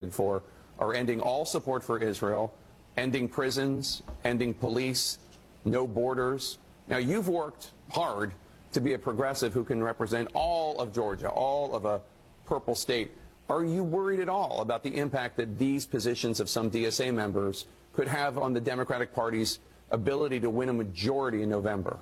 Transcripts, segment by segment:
voted for are ending all support for Israel, ending prisons, ending police, no borders. Now, you've worked hard to be a progressive who can represent all of Georgia, all of a purple state. Are you worried at all about the impact that these positions of some DSA members could have on the Democratic Party's ability to win a majority in November?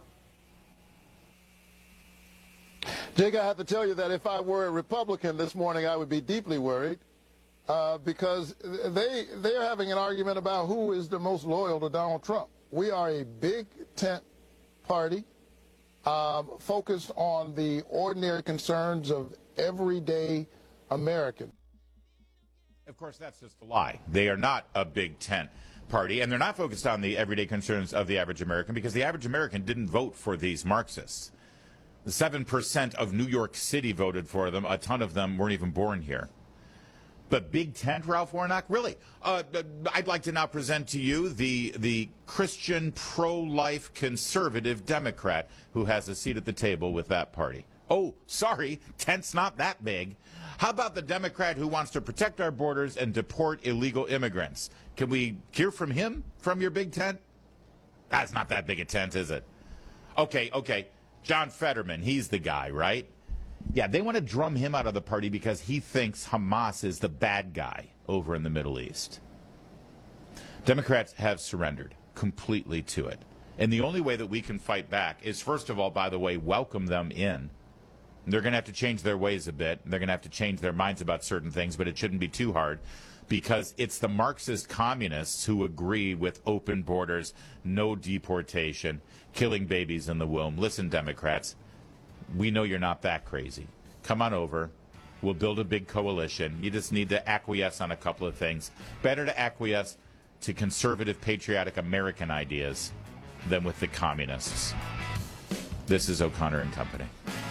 Jake, I have to tell you that if I were a Republican this morning, I would be deeply worried because they are having an argument about who is the most loyal to Donald Trump. We are a big tent party focused on the ordinary concerns of everyday American. Of course, that's just a lie. They are not a big tent party, and they're not focused on the everyday concerns of the average American because the average American didn't vote for these Marxists. 7% of New York City voted for them. A ton of them weren't even born here. But big tent, Ralph Warnock? Really? I'd like to now present to you the Christian pro-life conservative Democrat who has a seat at the table with that party. Oh, sorry, tent's not that big. How about the Democrat who wants to protect our borders and deport illegal immigrants? Can we hear from him, from your big tent? That's not that big a tent, is it? Okay. John Fetterman, he's the guy, right? Yeah, they want to drum him out of the party because he thinks Hamas is the bad guy over in the Middle East. Democrats have surrendered completely to it. And the only way that we can fight back is, first of all, by the way, welcome them in. They're going to have to change their ways a bit. They're going to have to change their minds about certain things, but it shouldn't be too hard because it's the Marxist communists who agree with open borders, no deportation, killing babies in the womb. Listen, Democrats, we know you're not that crazy. Come on over. We'll build a big coalition. You just need to acquiesce on a couple of things. Better to acquiesce to conservative, patriotic American ideas than with the communists. This is O'Connor and Company.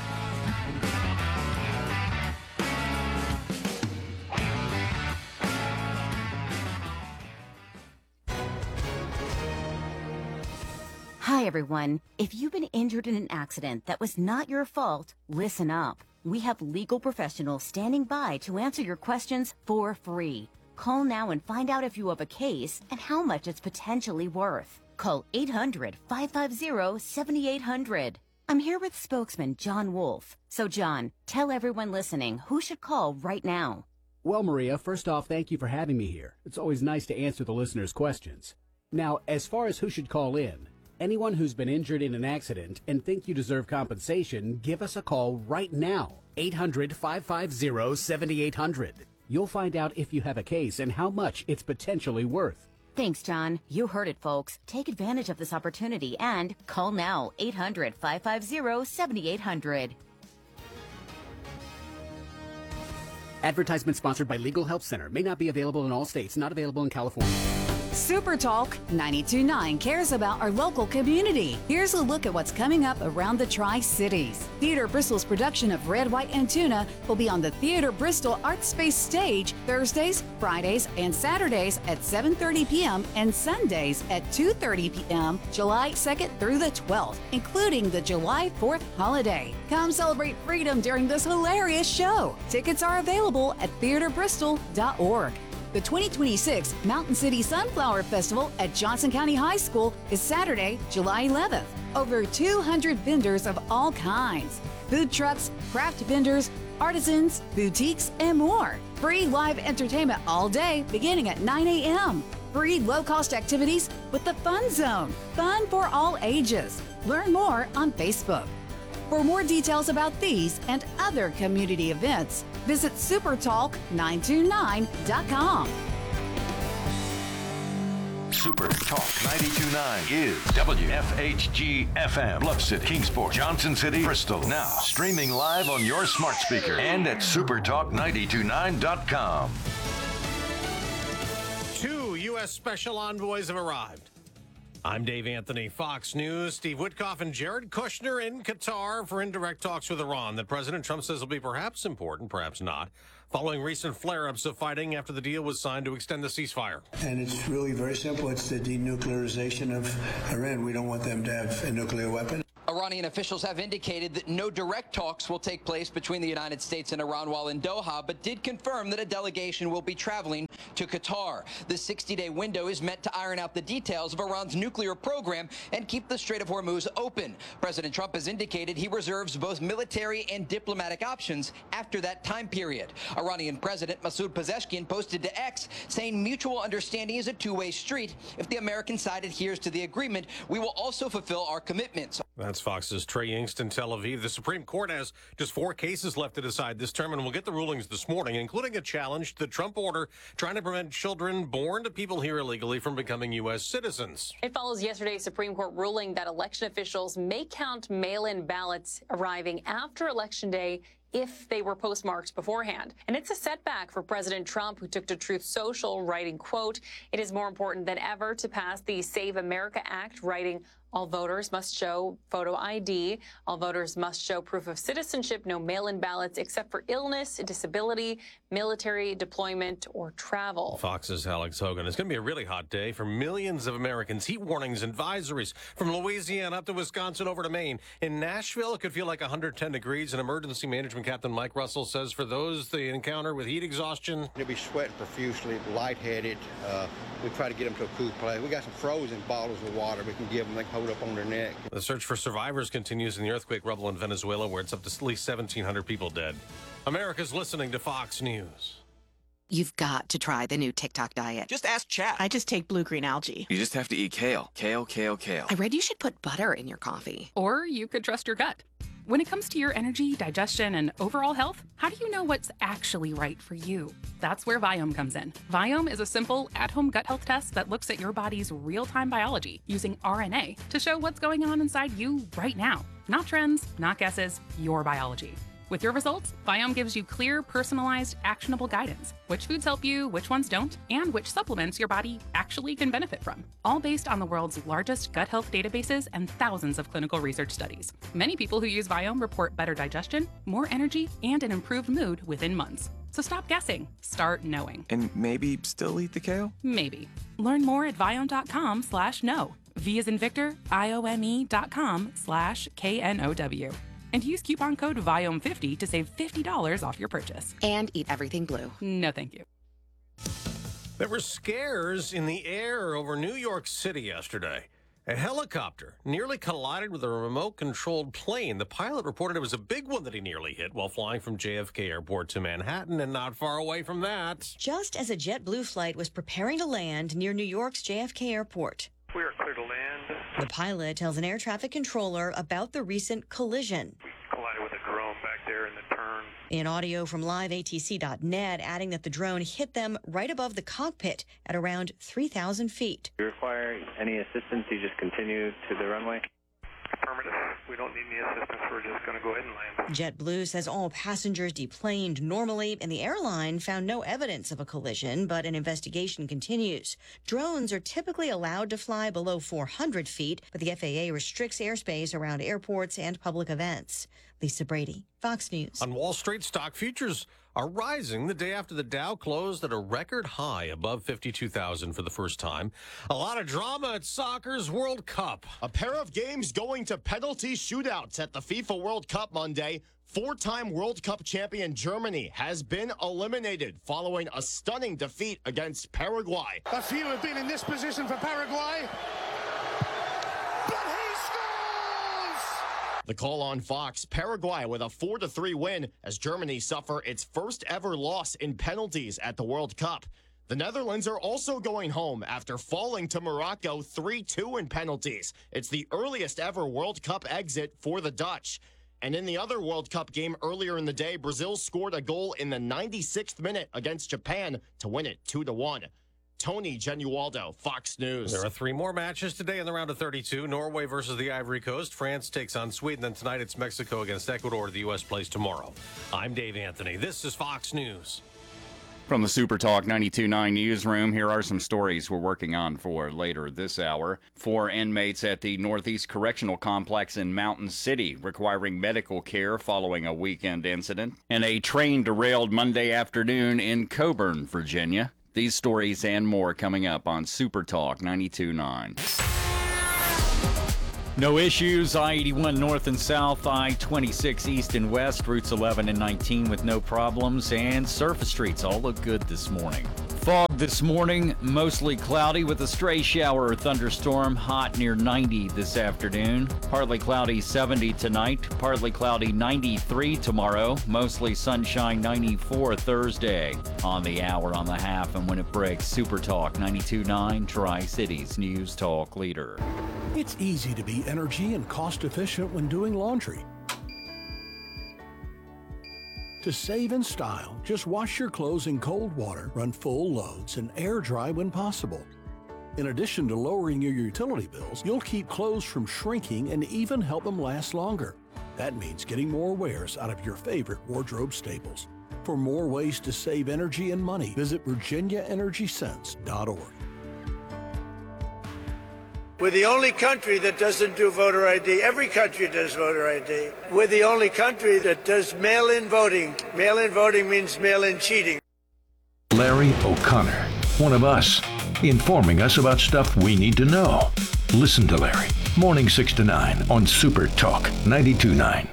Hi, everyone. If you've been injured in an accident that was not your fault, listen up. We have legal professionals standing by to answer your questions for free. Call now and find out if you have a case and how much it's potentially worth. Call 800-550-7800. I'm here with spokesman John Wolf. So, John, tell everyone listening who should call right now. Well, Maria, first off, thank you for having me here. It's always nice to answer the listeners' questions. Now, as far as who should call in, anyone who's been injured in an accident and think you deserve compensation, give us a call right now. 800-550-7800. You'll find out if you have a case and how much it's potentially worth. Thanks, John. You heard it, folks. Take advantage of this opportunity and call now. 800-550-7800. Advertisement sponsored by Legal Help Center. May not be available in all states. Not available in California. Super Talk 92.9 cares about our local community. Here's a look at what's coming up around the Tri-Cities. Theater Bristol's production of Red, White, and Tuna will be on the Theater Bristol Art Space stage Thursdays, Fridays, and Saturdays at 7:30 p.m. and Sundays at 2:30 p.m. July 2nd through the 12th, including the July 4th holiday. Come celebrate freedom during this hilarious show. Tickets are available at theaterbristol.org. The 2026 Mountain City Sunflower Festival at Johnson County High School is Saturday, July 11th. Over 200 vendors of all kinds. Food trucks, craft vendors, artisans, boutiques, and more. Free live entertainment all day beginning at 9 a.m. Free low-cost activities with the Fun Zone. Fun for all ages. Learn more on Facebook. For more details about these and other community events, visit supertalk929.com. Super Talk 92.9 is WFHG FM, Bluff City, Kingsport, Johnson City, Bristol. Now, streaming live on your smart speaker and at supertalk929.com. 2 U.S. special envoys have arrived. I'm Dave Anthony, Fox News. Steve Witkoff and Jared Kushner in Qatar for indirect talks with Iran that President Trump says will be perhaps important, perhaps not, following recent flare-ups of fighting after the deal was signed to extend the ceasefire. And it's really very simple. It's the denuclearization of Iran. We don't want them to have a nuclear weapon. Iranian officials have indicated that no direct talks will take place between the United States and Iran while in Doha, but did confirm that a delegation will be traveling to Qatar. The 60-day window is meant to iron out the details of Iran's nuclear program and keep the Strait of Hormuz open. President Trump has indicated he reserves both military and diplomatic options after that time period. Iranian President Masoud Pezeshkian posted to X saying mutual understanding is a two-way street. If the American side adheres to the agreement, we will also fulfill our commitments. That's Fox's Trey Yingst in Tel Aviv. The Supreme Court has just 4 cases left to decide this term, and we'll get the rulings this morning, including a challenge to the Trump order trying to prevent children born to people here illegally from becoming U.S. citizens. It follows yesterday's Supreme Court ruling that election officials may count mail-in ballots arriving after Election Day if they were postmarked beforehand. And it's a setback for President Trump, who took to Truth Social, writing, quote, "It is more important than ever to pass the Save America Act," writing, "All voters must show photo ID. All voters must show proof of citizenship. No mail-in ballots except for illness, disability, military deployment, or travel." Fox's Alex Hogan. It's going to be a really hot day for millions of Americans. Heat warnings and advisories from Louisiana up to Wisconsin over to Maine. In Nashville, it could feel like 110 degrees. And Emergency Management Captain Mike Russell says for those they encounter with heat exhaustion, they'll be sweating profusely, lightheaded. We try to get them to a cool place. We got some frozen bottles of water we can give them. They can hold up on their neck. The search for survivors continues in the earthquake rubble in Venezuela, where it's up to at least 1,700 people dead. America's listening to Fox News. You've got to try the new TikTok diet. Just ask chat. I just take blue-green algae. You just have to eat kale. Kale, kale, kale. I read you should put butter in your coffee. Or you could trust your gut. When it comes to your energy, digestion, and overall health, how do you know what's actually right for you? That's where Viome comes in. Viome is a simple, at-home gut health test that looks at your body's real-time biology using RNA to show what's going on inside you right now. Not trends, not guesses, your biology. With your results, Viome gives you clear, personalized, actionable guidance. Which foods help you, which ones don't, and which supplements your body actually can benefit from. All based on the world's largest gut health databases and thousands of clinical research studies. Many people who use Viome report better digestion, more energy, and an improved mood within months. So stop guessing. Start knowing. And maybe still eat the kale? Maybe. Learn more at viome.com/know. V as in Victor, IOME.com/KNOW. And use coupon code VIOME50 to save $50 off your purchase. And eat everything blue. No, thank you. There were scares in the air over New York City yesterday. A helicopter nearly collided with a remote-controlled plane. The pilot reported it was a big one that he nearly hit while flying from JFK Airport to Manhattan, and not far away from that. Just as a JetBlue flight was preparing to land near New York's JFK Airport. We are clear to land. The pilot tells an air traffic controller about the recent collision. We collided with a drone back there in the turn. In audio from liveatc.net, adding that the drone hit them right above the cockpit at around 3,000 feet. If you require any assistance, you just continue to the runway. Affirmative. We don't need any assistance. We're just going to go ahead and land. JetBlue says all passengers deplaned normally, and the airline found no evidence of a collision, but an investigation continues. Drones are typically allowed to fly below 400 feet, but the FAA restricts airspace around airports and public events. Lisa Brady, Fox News. On Wall Street, stock futures are rising the day after the Dow closed at a record high above 52,000 for the first time. A lot of drama at soccer's World Cup. A pair of games going to penalty shootouts at the FIFA World Cup Monday. 4-time World Cup champion Germany has been eliminated following a stunning defeat against Paraguay. A few have been in this position for Paraguay. The call on Fox, Paraguay with a 4-3 win as Germany suffer its first ever loss in penalties at the World Cup. The Netherlands are also going home after falling to Morocco 3-2 in penalties. It's the earliest ever World Cup exit for the Dutch. And in the other World Cup game earlier in the day, Brazil scored a goal in the 96th minute against Japan to win it 2-1. Tony Genualdo, Fox News. There are 3 more matches today in the round of 32. Norway versus the Ivory Coast. France takes on Sweden. Then tonight it's Mexico against Ecuador. The U.S. plays tomorrow. I'm Dave Anthony. This is Fox News. From the Super Talk 92.9 newsroom, here are some stories we're working on for later this hour. 4 inmates at the Northeast Correctional Complex in Mountain City requiring medical care following a weekend incident. And a train derailed Monday afternoon in Coburn, Virginia. These stories and more coming up on Super Talk 92.9. No issues. I-81 north and south, I-26 east and west, routes 11 and 19 with no problems, and surface streets all look good this morning. Fog this morning, mostly cloudy with a stray shower or thunderstorm, hot near 90 this afternoon. Partly cloudy 70 tonight, partly cloudy 93 tomorrow, mostly sunshine 94 Thursday. On the hour, on the half, and when it breaks, Super Talk 92.9, Tri-Cities News Talk leader. It's easy to be energy and cost efficient when doing laundry. To save in style, just wash your clothes in cold water, run full loads, and air dry when possible. In addition to lowering your utility bills, you'll keep clothes from shrinking and even help them last longer. That means getting more wears out of your favorite wardrobe staples. For more ways to save energy and money, visit VirginiaEnergySense.org. We're the only country that doesn't do voter ID. Every country does voter ID. We're the only country that does mail-in voting. Mail-in voting means mail-in cheating. Larry O'Connor, one of us, informing us about stuff we need to know. Listen to Larry, morning 6 to 9 on Super Talk 92.9.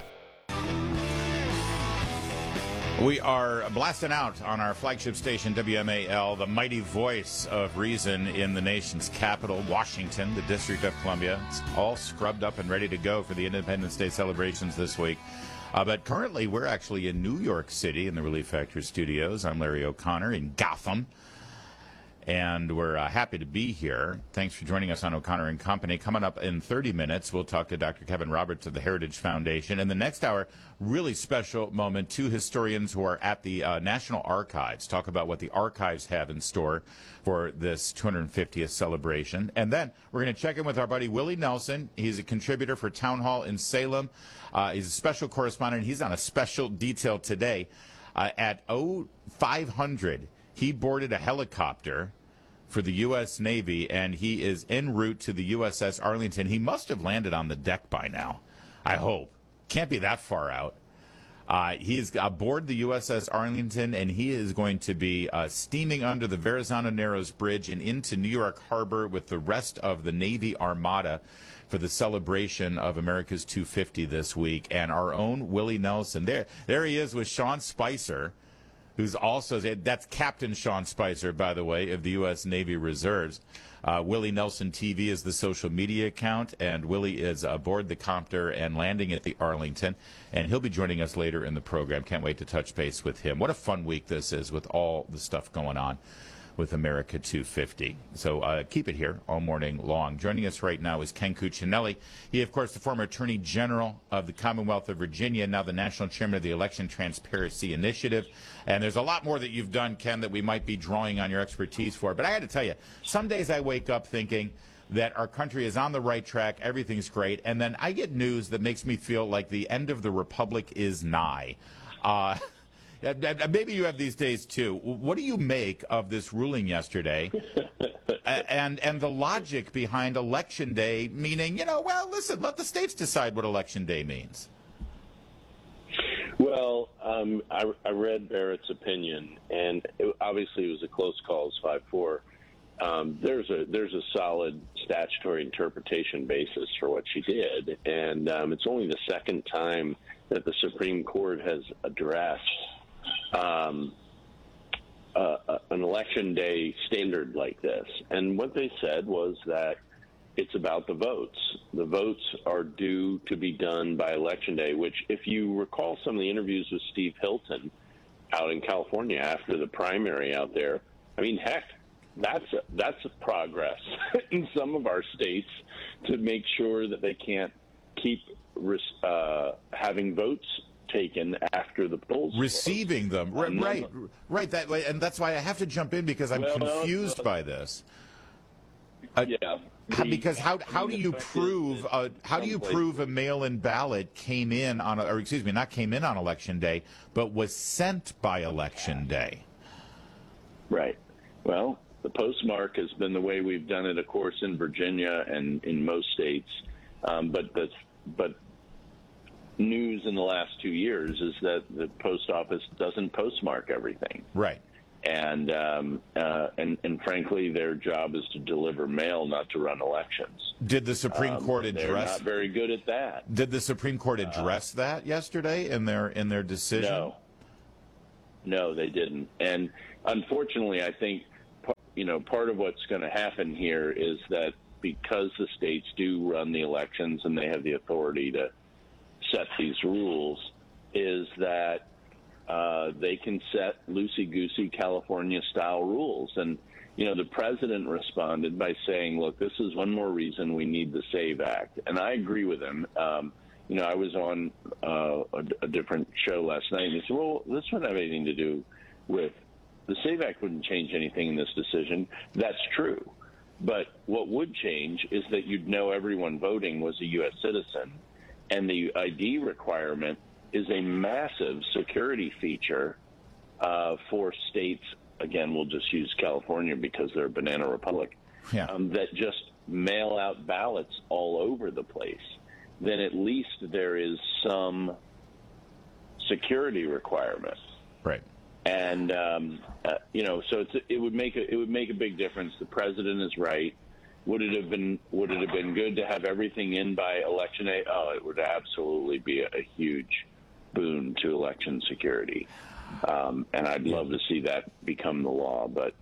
We are blasting out on our flagship station, WMAL, the mighty voice of reason in the nation's capital, Washington, the District of Columbia. It's all scrubbed up and ready to go for the Independence Day celebrations this week. But currently, we're actually in New York City in the Relief Factor studios. I'm Larry O'Connor in Gotham. And we're happy to be here. Thanks for joining us on O'Connor and Company. Coming up in 30 minutes, we'll talk to Dr. Kevin Roberts of the Heritage Foundation. In the next hour, really special moment, two historians who are at the National Archives talk about what the archives have in store for this 250th celebration. And then we're going to check in with our buddy Willie Nelson. He's a contributor for Town Hall in Salem. He's a special correspondent. He's on a special detail today. At 0500, he boarded a helicopter for the U.S. Navy, and he is en route to the USS Arlington. He must have landed on the deck by now, I hope. Can't be that far out. He is aboard the USS Arlington, and he is going to be steaming under the Verrazano Narrows Bridge and into New York Harbor with the rest of the Navy Armada for the celebration of America's 250 this week. And our own Willie Nelson, there he is with Sean Spicer, who's also, that's Captain Sean Spicer, by the way, of the U.S. Navy Reserves. Willie Nelson TV is the social media account, and Willie is aboard the copter and landing at the Arlington, and he'll be joining us later in the program. Can't wait to touch base with him. What a fun week this is with all the stuff going on with America 250. So keep it here all morning long. Joining us right now is Ken Cuccinelli. He, of course, the former Attorney General of the Commonwealth of Virginia, now the National Chairman of the Election Transparency Initiative. And there's a lot more that you've done, Ken, that we might be drawing on your expertise for. But I got to tell you, some days I wake up thinking that our country is on the right track, everything's great, and then I get news that makes me feel like the end of the republic is nigh. Maybe you have these days, too. What do you make of this ruling yesterday and the logic behind Election Day, meaning, well, listen, let the states decide what Election Day means? Well, I read Barrett's opinion, and obviously it was a close call, it's 5-4. There's a solid statutory interpretation basis for what she did, and it's only the second time that the Supreme Court has addressed an election day standard like this. And what they said was that it's about the votes. The votes are due to be done by election day, which, if you recall some of the interviews with Steve Hilton out in California after the primary out there, I mean, heck, that's a progress in some of our states to make sure that they can't keep having votes taken after the polls receiving them, right. That way, and that's why I have to jump in because I'm confused by this. Because how do you prove a mail-in ballot came in on not came in on Election Day, but was sent by Election Day? Right. Well, the postmark has been the way we've done it, of course, in Virginia and in most states. But news in the last 2 years is that the post office doesn't postmark everything. Right. And frankly, their job is to deliver mail, not to run elections. Did the Supreme Court address? They're not very good at that. Did the Supreme Court address that yesterday in their decision? No, they didn't. And unfortunately, I think part of what's going to happen here is that because the states do run the elections and they have the authority to set these rules, is that they can set loosey-goosey California-style rules. And, the president responded by saying, look, this is one more reason we need the SAVE Act. And I agree with him. I was on a different show last night, and he said, well, this wouldn't have anything to do with the SAVE Act wouldn't change anything in this decision. That's true. But what would change is that you'd know everyone voting was a U.S. citizen, and the ID requirement is a massive security feature for states. Again, we'll just use California because they're a banana republic, that just mail out ballots all over the place. Then at least there is some security requirement. Right. And so it would make a big difference. The president is right. Would it have been good to have everything in by election day? Oh, it would absolutely be a huge boon to election security. And I'd love to see that become the law. But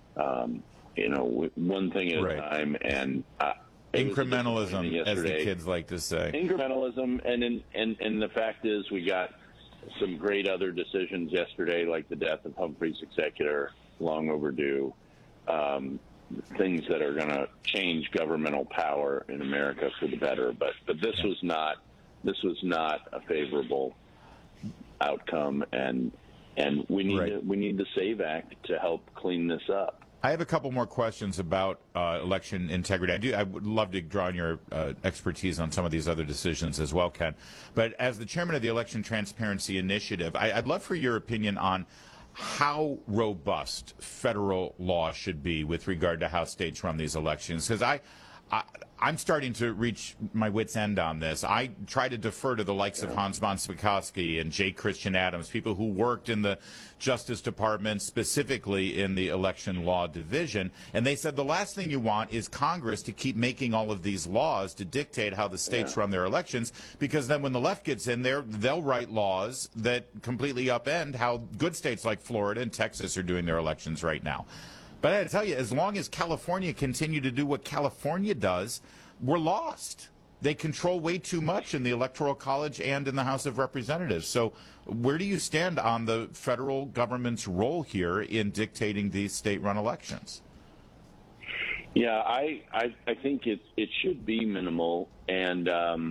one thing at a time. And incrementalism, as the kids like to say. Incrementalism, and the fact is, we got some great other decisions yesterday, like the death of Humphrey's executor, long overdue. Things that are going to change governmental power in America for the better. But this was not a favorable outcome, and we need the SAVE Act to help clean this up. I have a couple more questions about election integrity. I would love to draw on your expertise on some of these other decisions as well, Ken. But as the chairman of the Election Transparency Initiative, I'd love for your opinion on how robust federal law should be with regard to how states run these elections. Because I'm starting to reach my wit's end on this. I try to defer to the likes of Hans von Spakovsky and J. Christian Adams, people who worked in the Justice Department, specifically in the election law division. And they said the last thing you want is Congress to keep making all of these laws to dictate how the states run their elections, because then when the left gets in there, they'll write laws that completely upend how good states like Florida and Texas are doing their elections right now. But I tell you, as long as California continue to do what California does, we're lost. They control way too much in the Electoral College and in the House of Representatives. So where do you stand on the federal government's role here in dictating these state-run elections? Yeah, I think it should be minimal, and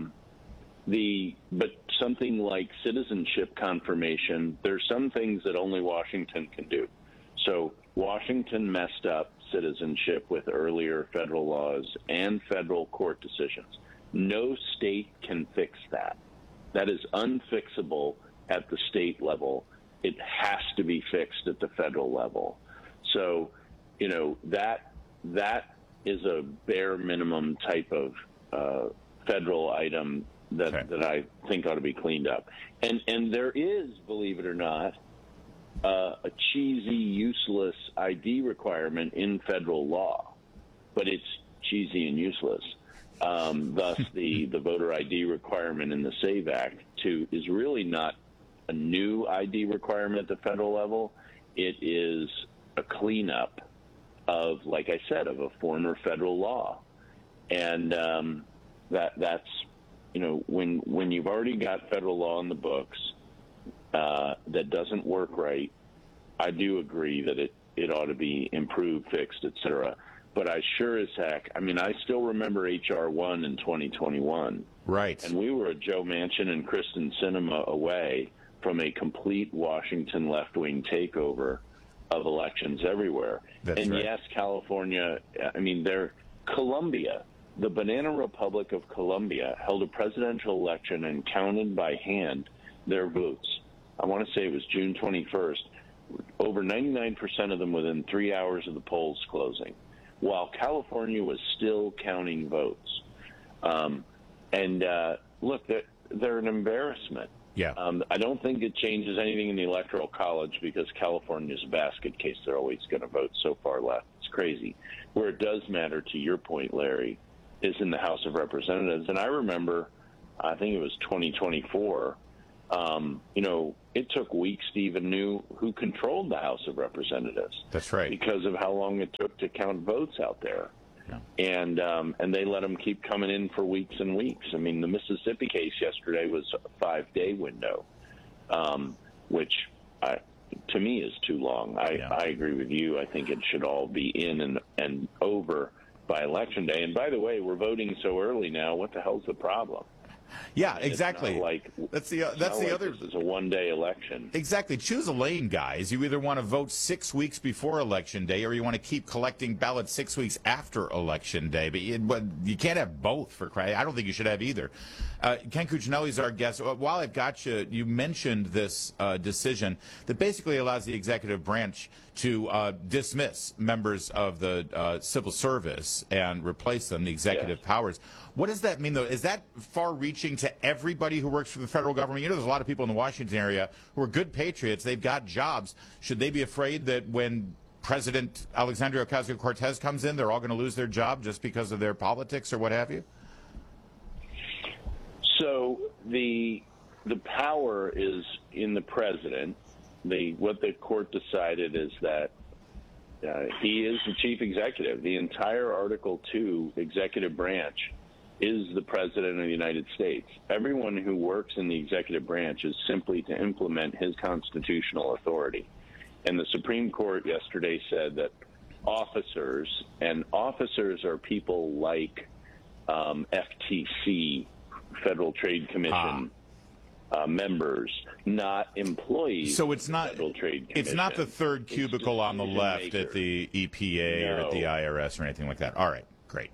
but something like citizenship confirmation, there's some things that only Washington can do. So Washington messed up citizenship with earlier federal laws and federal court decisions. No state can fix that. That is unfixable at the state level. It has to be fixed at the federal level. So, that is a bare minimum type of federal item that I think ought to be cleaned up. And there is, believe it or not, a cheesy, useless ID requirement in federal law, but it's cheesy and useless. Thus, the voter ID requirement in the SAVE Act is really not a new ID requirement at the federal level. It is a cleanup of, like I said, of a former federal law, and that's when you've already got federal law in the books. That doesn't work right, I do agree that it ought to be improved, fixed, et cetera. But I sure as heck, I still remember H.R. 1 in 2021. Right. And we were a Joe Manchin and Kristen Sinema away from a complete Washington left-wing takeover of elections everywhere. That's right. Yes, California, Colombia, the Banana Republic of Colombia, held a presidential election and counted by hand their votes. I want to say it was June 21st, over 99% of them within 3 hours of the polls closing, while California was still counting votes. Look, they're an embarrassment. Yeah. I don't think it changes anything in the Electoral College because California's a basket case. They're always going to vote so far left. It's crazy. Where it does matter, to your point, Larry, is in the House of Representatives. And I remember, I think it was 2024, it took weeks to even know who controlled the House of Representatives. That's right. Because of how long it took to count votes out there. Yeah. And they let them keep coming in for weeks and weeks. I mean, the Mississippi case yesterday was a 5-day window, which to me is too long. I agree with you. I think it should all be in and over by Election Day. And by the way, we're voting so early now. What the hell's the problem? Yeah, exactly. That's the other. This is a one-day election. Exactly. Choose a lane, guys. You either want to vote 6 weeks before Election Day, or you want to keep collecting ballots 6 weeks after Election Day. But you can't have both. For crying, I don't think you should have either. Ken Cuccinelli is our guest. While I've got you, you mentioned this decision that basically allows the executive branch to dismiss members of the civil service and replace them, the executive powers. What does that mean, though? Is that far-reaching to everybody who works for the federal government? You know, there's a lot of people in the Washington area who are good patriots. They've got jobs. Should they be afraid that when President Alexandria Ocasio-Cortez comes in, they're all going to lose their job just because of their politics or what have you? So the power is in the president. What the court decided is that he is the chief executive. The entire Article 2 executive branch is the president of the United States. Everyone who works in the executive branch is simply to implement his constitutional authority. And the Supreme Court yesterday said that officers are people like FTC, Federal Trade Commission members, not employees. So it's of not the Federal Trade Commission. It's not the third cubicle on the left at the EPA or at the IRS or anything like that. All right, great.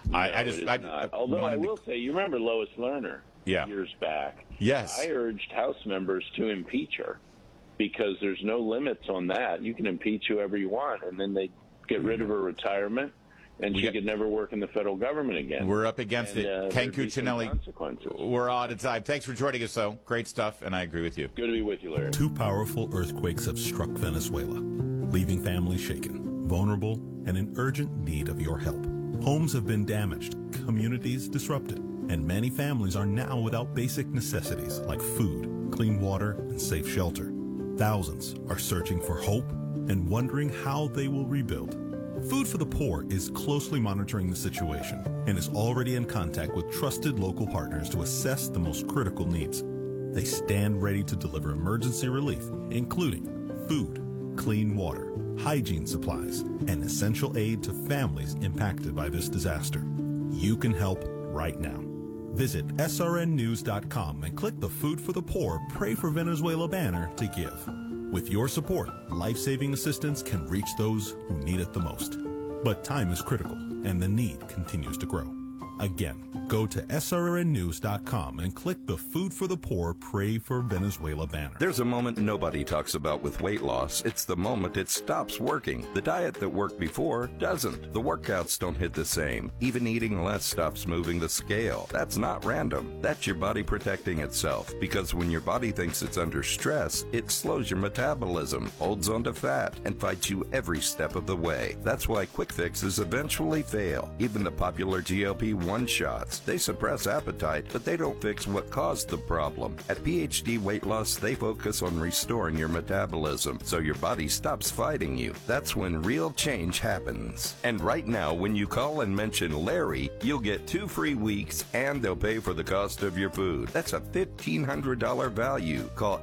Although I will say, you remember Lois Lerner years back? Yes. I urged House members to impeach her because there's no limits on that. You can impeach whoever you want, and then they get rid of her retirement, and she could never work in the federal government again. We're up against it. Ken Cuccinelli, consequences. We're out of time. Thanks for joining us, though. Great stuff, and I agree with you. Good to be with you, Larry. 2 powerful earthquakes have struck Venezuela, leaving families shaken, vulnerable, and in urgent need of your help. Homes have been damaged, communities disrupted, and many families are now without basic necessities like food, clean water, and safe shelter. Thousands are searching for hope and wondering how they will rebuild. Food for the Poor is closely monitoring the situation and is already in contact with trusted local partners to assess the most critical needs. They stand ready to deliver emergency relief, including food, clean water, hygiene supplies, and essential aid to families impacted by this disaster. You can help right now. Visit srnnews.com and click the Food for the Poor Pray for Venezuela banner to give. With your support, life-saving assistance can reach those who need it the most. But time is critical, and the need continues to grow. Again, go to srnnews.com and click the Food for the Poor Pray for Venezuela banner. There's a moment nobody talks about with weight loss. It's the moment it stops working. The diet that worked before doesn't. The workouts don't hit the same. Even eating less stops moving the scale. That's not random. That's your body protecting itself. Because when your body thinks it's under stress, it slows your metabolism, holds onto fat, and fights you every step of the way. That's why quick fixes eventually fail. Even the popular GLP-1 shots. They suppress appetite, but they don't fix what caused the problem. At PhD Weight Loss, they focus on restoring your metabolism so your body stops fighting you. That's when real change happens. And right now, when you call and mention Larry, you'll get 2 free weeks and they'll pay for the cost of your food. That's a $1,500 value. Call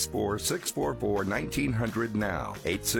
864-644-1900 now.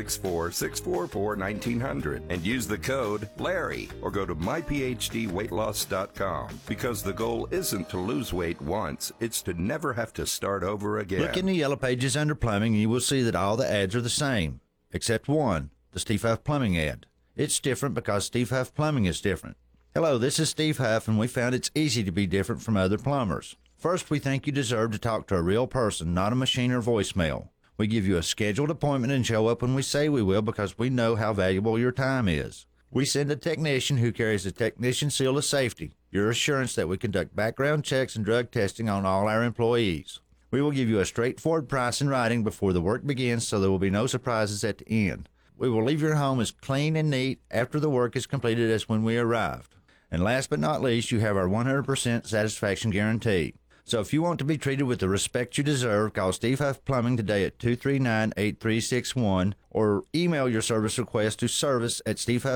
864-644-1900 and use the code Larry or go to myphdweightloss.com because the goal isn't to lose weight once, it's to never have to start over again. Look in the yellow pages under plumbing and you will see that all the ads are the same, except one, the Steve Huff Plumbing ad. It's different because Steve Huff Plumbing is different. Hello, this is Steve Huff, and we found it's easy to be different from other plumbers. First, we think you deserve to talk to a real person, not a machine or voicemail. We give you a scheduled appointment and show up when we say we will because we know how valuable your time is. We send a technician who carries a technician seal of safety, your assurance that we conduct background checks and drug testing on all our employees. We will give you a straightforward price in writing before the work begins, so there will be no surprises at the end. We will leave your home as clean and neat after the work is completed as when we arrived. And last but not least, you have our 100% satisfaction guarantee. So if you want to be treated with the respect you deserve, call Steve Huff Plumbing today at 239-8361 or email your service request to service@stevehuff.com.